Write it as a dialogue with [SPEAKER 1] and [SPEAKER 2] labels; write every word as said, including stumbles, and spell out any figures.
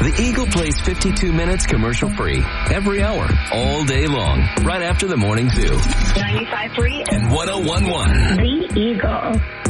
[SPEAKER 1] The Eagle plays fifty-two minutes commercial-free every hour, all day long, right after the morning zoo.
[SPEAKER 2] ninety-five point three
[SPEAKER 1] and one oh one point one.
[SPEAKER 2] The Eagle.